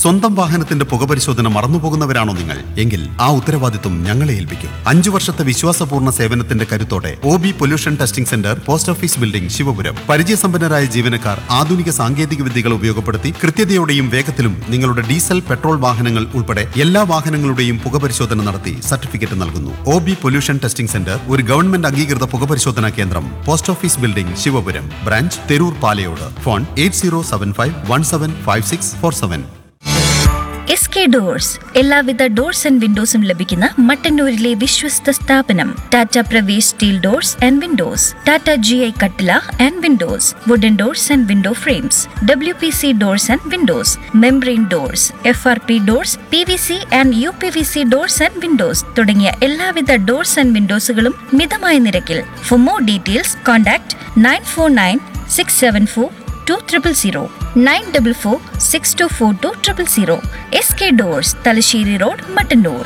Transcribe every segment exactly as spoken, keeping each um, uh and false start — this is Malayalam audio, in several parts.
സ്വന്തം വാഹനത്തിന്റെ പുകപരിശോധന മറന്നുപോകുന്നവരാണോ നിങ്ങൾ? എങ്കിൽ ആ ഉത്തരവാദിത്വം ഞങ്ങളെ ഏൽപ്പിക്കും. അഞ്ചു വർഷത്തെ വിശ്വാസപൂർണ്ണ സേവനത്തിന്റെ കരുത്തോടെ O B pollution testing centre, post office building, Sivapuram. പരിചയസമ്പന്നരായ ജീവനക്കാർ ആധുനിക സാങ്കേതിക വിദ്യകൾ ഉപയോഗപ്പെടുത്തി കൃത്യതയോടെയും വേഗത്തിലും നിങ്ങളുടെ ഡീസൽ, പെട്രോൾ വാഹനങ്ങൾ ഉൾപ്പെടെ എല്ലാ വാഹനങ്ങളുടെയും പുകപരിശോധന നടത്തി സർട്ടിഫിക്കറ്റ് നൽകുന്നു. O B pollution testing centre ഒരു ഗവൺമെന്റ് അംഗീകൃത പുകപരിശോധനാ കേന്ദ്രം. Post office building, Sivapuram. Branch Theroor Palayode. Phone eight zero seven five one seven five six four seven. S K doors എല്ലാവിധ ഡോർസ് ആൻഡ് വിൻഡോസും ലഭിക്കുന്ന മട്ടന്നൂരിലെ വിശ്വസ്ത സ്ഥാപനം. Tata Pravesh steel doors and Windows, Tata G I കട്ടില and Windows, wooden doors and window frames, W P C doors and Windows, membrane doors, F R P doors, P V C and you P V C doors and Windows തുടങ്ങിയ എല്ലാവിധ ഡോർസ് ആൻഡ് വിൻഡോസുകളും മിതമായ നിരക്കിൽ. For more details contact nine four nine six seven four two triple zero nine double four six to four two triple zero. S K doors, Thalassery road, Mattannur.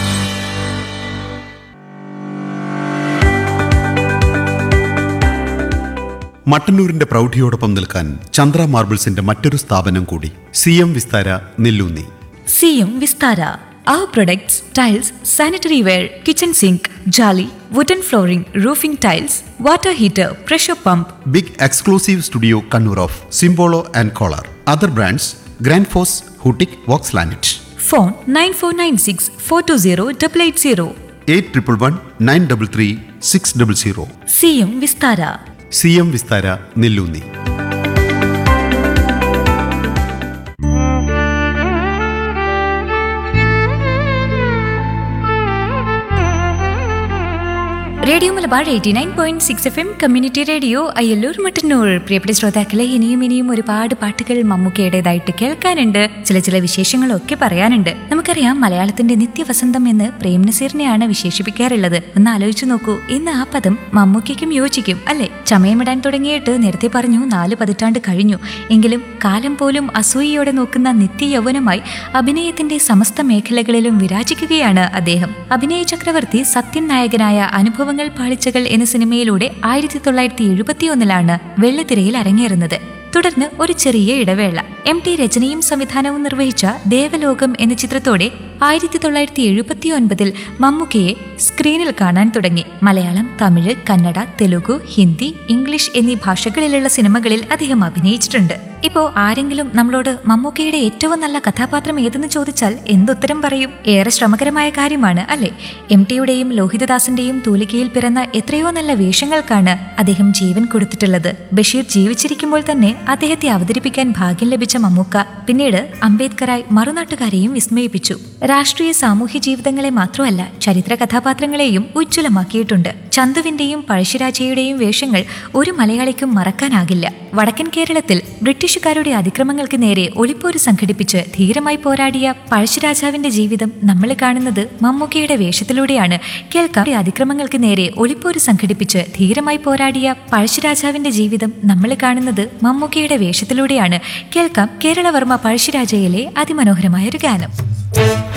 മട്ടന്നൂരിന്റെ പ്രൗഢിയോടൊപ്പം നിൽക്കാൻ ചന്ദ്ര മാർബിൾസിന്റെ മറ്റൊരു സ്ഥാപനം കൂടി, C M Vistara, Nelloonni. C M Vistara. Our products, tiles, sanitary ware, kitchen sink, jolly, wooden flooring, roofing tiles, water heater, pressure pump. Big exclusive studio Kannur of Simbolo and Collar. Other brands Grand Force, Hutik, Vox Lanet. Phone nine four nine six four two zero eight eight zero. eight one one nine three three six zero zero. C M Vistara. C M Vistara, Nelloonni. Radio Malabar eighty nine point six F M community radio Ayyallur Mattannur. പ്രിയപ്പെട്ട ശ്രോതാക്കളെ, ഇനിയും ഇനിയും ഒരുപാട് പാട്ടുകൾ മമ്മൂക്കയുടേതായിട്ട് കേൾക്കാനുണ്ട്. ചില ചില വിശേഷങ്ങളൊക്കെ പറയാനുണ്ട്. നമുക്കറിയാം, മലയാളത്തിന്റെ നിത്യവസന്തം എന്ന് പ്രേം നസീറിനെയാണ് വിശേഷിപ്പിക്കാറുള്ളത്. ഒന്ന് ആലോചിച്ചു നോക്കൂ, ഇന്ന് ആ പദം മമ്മൂക്കയ്ക്കും യോജിക്കും അല്ലെ? ചമയമിടാൻ തുടങ്ങിയിട്ട് നേരത്തെ പറഞ്ഞു നാല് പതിറ്റാണ്ട് കഴിഞ്ഞു. എങ്കിലും കാലം പോലും അസൂയയോടെ നോക്കുന്ന നിത്യ യൗവനമായി അഭിനയത്തിന്റെ സമസ്ത മേഖലകളിലും വിരാജിക്കുകയാണ് അദ്ദേഹം. അഭിനയ ചക്രവർത്തി സത്യൻ നായകനായ അനുഭവ പാളിച്ചകൾ എന്ന സിനിമയിലൂടെ ആയിരത്തി തൊള്ളായിരത്തി എഴുപത്തി ഒന്നിലാണ് വെള്ളിത്തിരയിൽ അരങ്ങേറുന്നത്. തുടർന്ന് ഒരു ചെറിയ ഇടവേള. എം ടി രചനയും സംവിധാനവും നിർവഹിച്ച ദേവലോകം എന്ന ചിത്രത്തോടെ ആയിരത്തി തൊള്ളായിരത്തി എഴുപത്തി ഒൻപതിൽ മമ്മൂക്കയെ സ്ക്രീനിൽ കാണാൻ തുടങ്ങി. മലയാളം, തമിഴ്, കന്നഡ, തെലുഗു, ഹിന്ദി, ഇംഗ്ലീഷ് എന്നീ ഭാഷകളിലുള്ള സിനിമകളിൽ അദ്ദേഹം അഭിനയിച്ചിട്ടുണ്ട്. ഇപ്പോ ആരെങ്കിലും നമ്മളോട് മമ്മൂക്കയുടെ ഏറ്റവും നല്ല കഥാപാത്രം ഏതെന്ന് ചോദിച്ചാൽ എന്തുത്തരം പറയും? ഏറെ ശ്രമകരമായ കാര്യമാണ് അല്ലെ? എം ടിയുടെയും ലോഹിതദാസിന്റെയും തൂലികയിൽ പിറന്ന എത്രയോ നല്ല വേഷങ്ങൾക്കാണ് അദ്ദേഹം ജീവൻ കൊടുത്തിട്ടുള്ളത്. ബഷീർ ജീവിച്ചിരിക്കുമ്പോൾ തന്നെ അദ്ദേഹത്തെ അവതരിപ്പിക്കാൻ ഭാഗ്യം ലഭിച്ച മമ്മൂക്ക പിന്നീട് അംബേദ്കറായി മറുനാട്ടുകാരെയും വിസ്മയിപ്പിച്ചു. രാഷ്ട്രീയ സാമൂഹ്യ ജീവിതങ്ങളെ മാത്രമല്ല, ചരിത്ര കഥാപാത്രങ്ങളെയും ഉജ്ജ്വലമാക്കിയിട്ടുണ്ട്. ചന്തുവിന്റെയും പഴശ്ശിരാജയുടെയും വേഷങ്ങൾ ഒരു മലയാളിക്കും മറക്കാനാകില്ല. വടക്കൻ കേരളത്തിൽ ബ്രിട്ടീഷുകാരുടെ അതിക്രമങ്ങൾക്ക് നേരെ ഒളിപ്പോര് സംഘടിപ്പിച്ച് ധീരമായി പോരാടിയ പഴശ്ശിരാജാവിന്റെ ജീവിതം നമ്മൾ കാണുന്നത് മമ്മൂക്കയുടെ വേഷത്തിലൂടെയാണ്. കേൾക്കാം, അതിക്രമങ്ങൾക്ക് നേരെ ഒളിപ്പോര് സംഘടിപ്പിച്ച് ധീരമായി പോരാടിയ പഴശ്ശിരാജാവിന്റെ ജീവിതം നമ്മൾ കാണുന്നത് മമ്മൂക്കയുടെ വേഷത്തിലൂടെയാണ്. കേൾക്കാം, കേരളവർമ്മ പഴശ്ശിരാജയിലെ അതിമനോഹരമായൊരു ഗാനം.